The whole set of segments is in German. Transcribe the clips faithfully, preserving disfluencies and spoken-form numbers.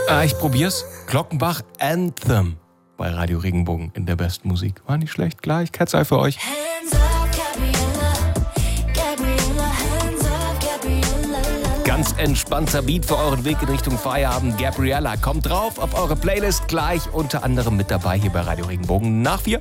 Ah, ich probier's. Glockenbach Anthem bei Radio Regenbogen in der besten Musik. War nicht schlecht, gleich. Cat's Eye für euch. Ganz entspannter Beat für euren Weg in Richtung Feierabend. Gabriella kommt drauf auf eure Playlist. Gleich unter anderem mit dabei hier bei Radio Regenbogen nach vier.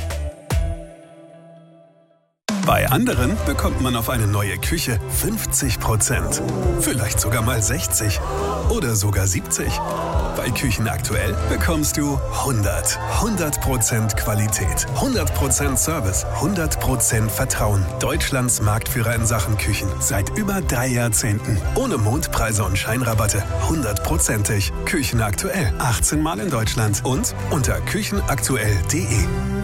Bei anderen bekommt man auf eine neue Küche fünfzig Prozent. Vielleicht sogar mal sechzig oder sogar siebzig. Bei Küchen aktuell bekommst du hundert. hundert Prozent Qualität, hundert Prozent Service, hundert Prozent Vertrauen. Deutschlands Marktführer in Sachen Küchen. Seit über drei Jahrzehnten. Ohne Mondpreise und Scheinrabatte. hundertprozentig. Küchen aktuell. achtzehn Mal in Deutschland. Und unter küchenaktuell punkt de.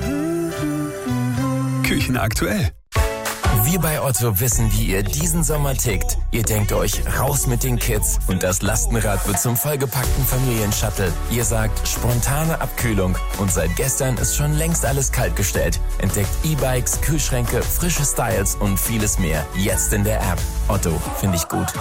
Küchen aktuell. Wir bei Otto wissen, wie ihr diesen Sommer tickt. Ihr denkt euch, raus mit den Kids und das Lastenrad wird zum vollgepackten Familienshuttle. Ihr sagt, spontane Abkühlung und seit gestern ist schon längst alles kaltgestellt. Entdeckt E-Bikes, Kühlschränke, frische Styles und vieles mehr. Jetzt in der App. Otto, finde ich gut.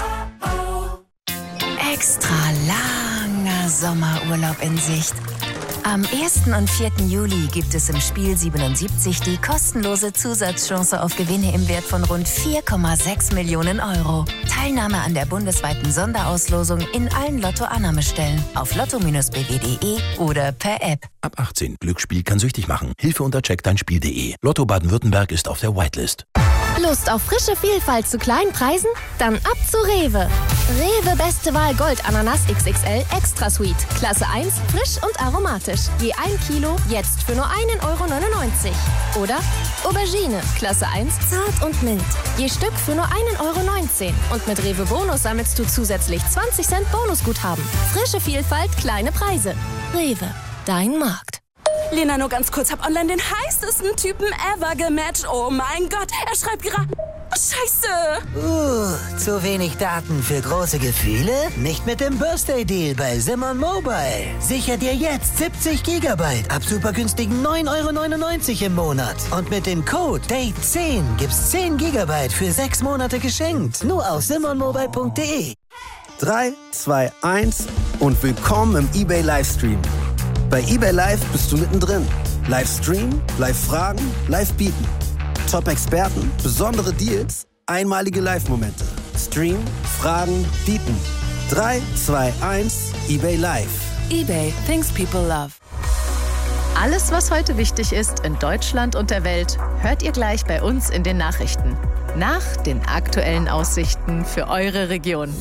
Extra langer Sommerurlaub in Sicht. Am ersten und vierten Juli gibt es im Spiel siebenundsiebzig die kostenlose Zusatzchance auf Gewinne im Wert von rund vier Komma sechs Millionen Euro. Teilnahme an der bundesweiten Sonderauslosung in allen Lotto-Annahmestellen auf lotto b w punkt de oder per App. Ab achtzehn. Glücksspiel kann süchtig machen. Hilfe unter check dein spiel punkt de. Lotto Baden-Württemberg ist auf der Whitelist. Lust auf frische Vielfalt zu kleinen Preisen? Dann ab zu Rewe. Rewe Beste Wahl Gold Ananas X X L Extra Sweet. Klasse eins, frisch und aromatisch. Je ein Kilo, jetzt für nur einen Euro neunundneunzig. Oder Aubergine, Klasse eins, zart und mild. Je Stück für nur einen Euro neunzehn. Und mit Rewe Bonus sammelst du zusätzlich zwanzig Cent Bonusguthaben. Frische Vielfalt, kleine Preise. Rewe, dein Markt. Lena, nur ganz kurz, hab online den heißesten Typen ever gematcht. Oh mein Gott, er schreibt gerade... Oh, Scheiße! Uh, zu wenig Daten für große Gefühle? Nicht mit dem Birthday-Deal bei Simon Mobile. Sicher dir jetzt siebzig Gigabyte ab super günstigen neun Euro neunundneunzig im Monat. Und mit dem Code D A T E zehn gibt's zehn Gigabyte für sechs Monate geschenkt. Nur auf simon mobile punkt de. drei, zwei, eins und willkommen im eBay Livestream. Bei eBay Live bist du mittendrin. Live streamen, live fragen, live bieten. Top-Experten, besondere Deals, einmalige Live-Momente. Stream, fragen, bieten. drei, zwei, eins, eBay Live. eBay, things people love. Alles, was heute wichtig ist in Deutschland und der Welt, hört ihr gleich bei uns in den Nachrichten. Nach den aktuellen Aussichten für eure Region.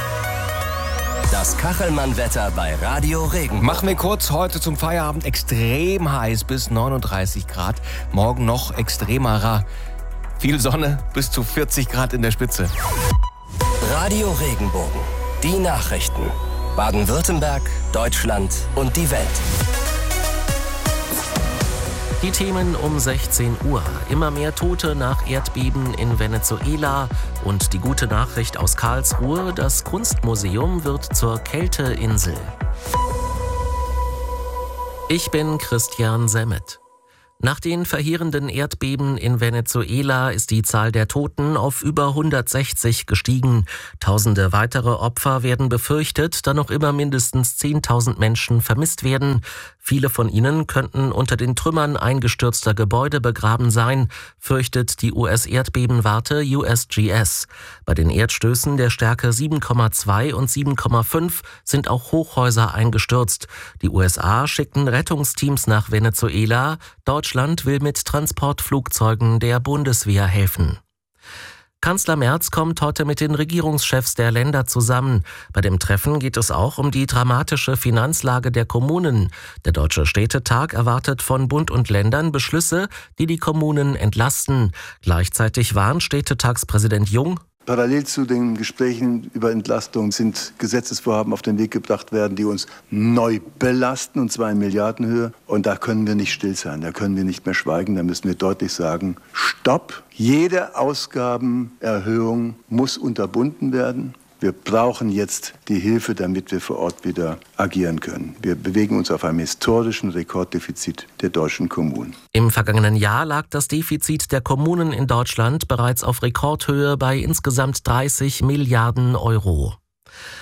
Das Kachelmann-Wetter bei Radio Regenbogen. Machen wir kurz heute zum Feierabend extrem heiß bis neununddreißig Grad. Morgen noch extremerer. Viel Sonne bis zu vierzig Grad in der Spitze. Radio Regenbogen. Die Nachrichten. Baden-Württemberg, Deutschland und die Welt. Die Themen um sechzehn Uhr. Immer mehr Tote nach Erdbeben in Venezuela. Und die gute Nachricht aus Karlsruhe, das Kunstmuseum wird zur Kälteinsel. Ich bin Christian Semmet. Nach den verheerenden Erdbeben in Venezuela ist die Zahl der Toten auf über hundertsechzig gestiegen. Tausende weitere Opfer werden befürchtet, da noch immer mindestens zehntausend Menschen vermisst werden. Viele von ihnen könnten unter den Trümmern eingestürzter Gebäude begraben sein, fürchtet die U S-Erdbebenwarte U S G S. Bei den Erdstößen der Stärke sieben Komma zwei und sieben Komma fünf sind auch Hochhäuser eingestürzt. Die U S A schickten Rettungsteams nach Venezuela. Deutschland will mit Transportflugzeugen der Bundeswehr helfen. Kanzler Merz kommt heute mit den Regierungschefs der Länder zusammen. Bei dem Treffen geht es auch um die dramatische Finanzlage der Kommunen. Der Deutsche Städtetag erwartet von Bund und Ländern Beschlüsse, die die Kommunen entlasten. Gleichzeitig warnt Städtetagspräsident Jung: Parallel zu den Gesprächen über Entlastung sind Gesetzesvorhaben auf den Weg gebracht werden, die uns neu belasten, und zwar in Milliardenhöhe. Und da können wir nicht still sein, da können wir nicht mehr schweigen, da müssen wir deutlich sagen, Stopp! Jede Ausgabenerhöhung muss unterbunden werden. Wir brauchen jetzt die Hilfe, damit wir vor Ort wieder agieren können. Wir bewegen uns auf einem historischen Rekorddefizit der deutschen Kommunen. Im vergangenen Jahr lag das Defizit der Kommunen in Deutschland bereits auf Rekordhöhe bei insgesamt dreißig Milliarden Euro.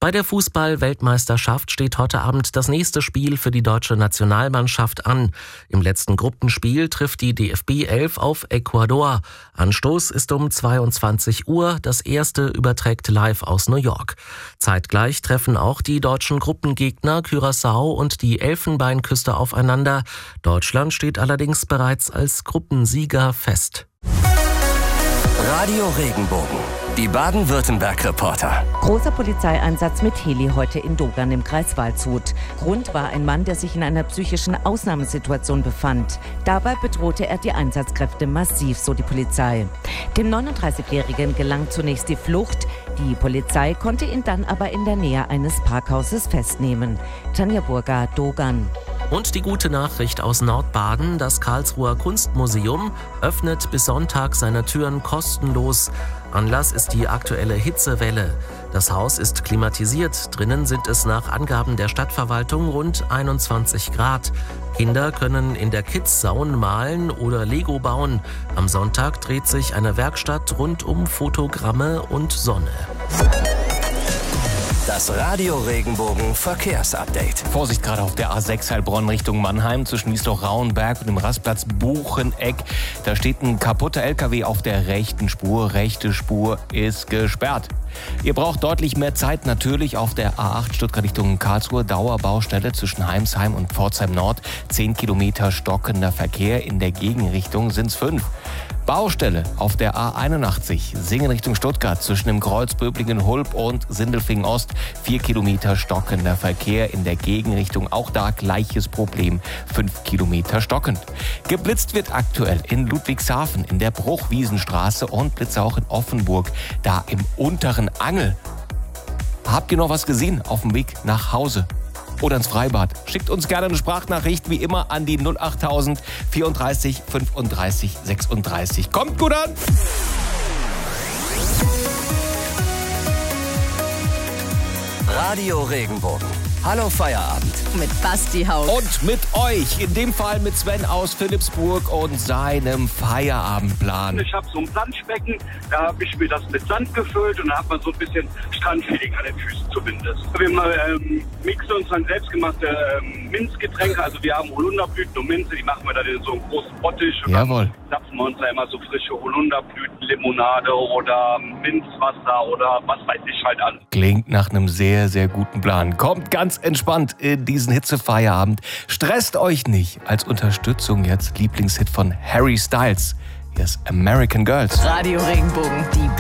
Bei der Fußball-Weltmeisterschaft steht heute Abend das nächste Spiel für die deutsche Nationalmannschaft an. Im letzten Gruppenspiel trifft die D F B elf auf Ecuador. Anstoß ist um zweiundzwanzig Uhr. Das erste überträgt live aus New York. Zeitgleich treffen auch die deutschen Gruppengegner Curaçao und die Elfenbeinküste aufeinander. Deutschland steht allerdings bereits als Gruppensieger fest. Radio Regenbogen, die Baden-Württemberg-Reporter. Großer Polizeieinsatz mit Heli heute in Dogan im Kreis Waldshut. Grund war ein Mann, der sich in einer psychischen Ausnahmesituation befand. Dabei bedrohte er die Einsatzkräfte massiv, so die Polizei. Dem neununddreißigjährigen gelang zunächst die Flucht. Die Polizei konnte ihn dann aber in der Nähe eines Parkhauses festnehmen. Tanja Burger, Dogan. Und die gute Nachricht aus Nordbaden, das Karlsruher Kunstmuseum öffnet bis Sonntag seine Türen kostenlos. Anlass ist die aktuelle Hitzewelle. Das Haus ist klimatisiert, drinnen sind es nach Angaben der Stadtverwaltung rund einundzwanzig Grad. Kinder können in der Kids-Zone malen oder Lego bauen. Am Sonntag dreht sich eine Werkstatt rund um Fotogramme und Sonne. Das Radio Regenbogen Verkehrsupdate. Vorsicht gerade auf der A sechs Heilbronn Richtung Mannheim zwischen Wiesloch-Rauenberg und dem Rastplatz Bucheneck. Da steht ein kaputter L K W auf der rechten Spur. Rechte Spur ist gesperrt. Ihr braucht deutlich mehr Zeit natürlich auf der A acht Stuttgart Richtung Karlsruhe. Dauerbaustelle zwischen Heimsheim und Pforzheim Nord. zehn Kilometer stockender Verkehr. In der Gegenrichtung sind es fünf. Baustelle auf der A einundachtzig, Singen Richtung Stuttgart zwischen dem Kreuz Böblingen-Hulb und Sindelfingen Ost. vier Kilometer stockender Verkehr in der Gegenrichtung. Auch da gleiches Problem, fünf Kilometer stockend. Geblitzt wird aktuell in Ludwigshafen, in der Bruchwiesenstraße und Blitze auch in Offenburg, da im unteren Angel. Habt ihr noch was gesehen auf dem Weg nach Hause? Oder ins Freibad. Schickt uns gerne eine Sprachnachricht, wie immer, an die null achttausend vierunddreißig fünfunddreißig sechsunddreißig. Kommt gut an! Radio Regenbogen. Hallo Feierabend. Mit Basti Haug. Und mit euch, in dem Fall mit Sven aus Philippsburg und seinem Feierabendplan. Ich habe so ein Planschbecken, da habe ich mir das mit Sand gefüllt und da hat man so ein bisschen Strandfeeling an den Füßen zumindest. Wir ähm, mixen uns dann selbstgemachte ähm, Minzgetränke, also wir haben Holunderblüten und Minze, die machen wir dann in so einem großen Bottich. Und Jawohl. Dann zapfen wir uns da immer so frische Holunderblütenlimonade oder Minzwasser oder was weiß ich halt an. Klingt nach einem sehr, sehr guten Plan. Kommt ganz entspannt in diesen Hitzefeierabend. Stresst euch nicht. Als Unterstützung jetzt Lieblingshit von Harry Styles. Hier ist American Girls. Radio Regenbogen, die